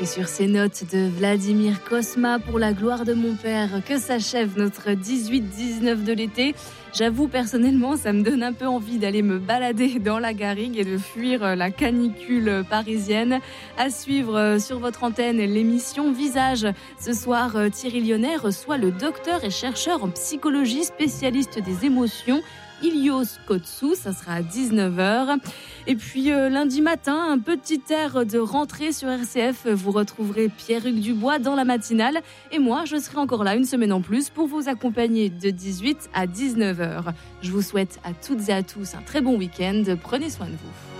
C'est sur ces notes de Vladimir Cosma pour la gloire de mon père que s'achève notre 18-19 de l'été. J'avoue personnellement, ça me donne un peu envie d'aller me balader dans la garrigue et de fuir la canicule parisienne. À suivre sur votre antenne l'émission Visage. Ce soir, Thierry Lyonnais reçoit le docteur et chercheur en psychologie spécialiste des émotions, Ilios Kotsou, ça sera à 19h. Et puis lundi matin, un petit air de rentrée sur RCF. Vous retrouverez Pierre-Hugues Dubois dans la matinale. Et moi, je serai encore là une semaine en plus pour vous accompagner de 18 à 19h. Je vous souhaite à toutes et à tous un très bon week-end. Prenez soin de vous.